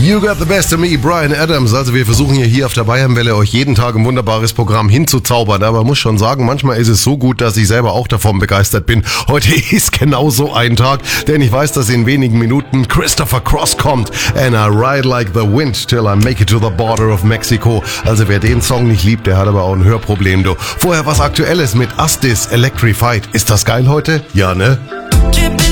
You got the best of me, Bryan Adams. Also wir versuchen ja hier auf der Bayernwelle euch jeden Tag ein wunderbares Programm hinzuzaubern. Aber muss schon sagen, manchmal ist es so gut, dass ich selber auch davon begeistert bin. Heute ist genau so ein Tag, denn ich weiß, dass in wenigen Minuten Christopher Cross kommt. And I ride like the wind till I make it to the border of Mexico. Also wer den Song nicht liebt, der hat aber auch ein Hörproblem, du. Vorher was Aktuelles mit Astis Electrified. Ist das geil heute? Ja, ne?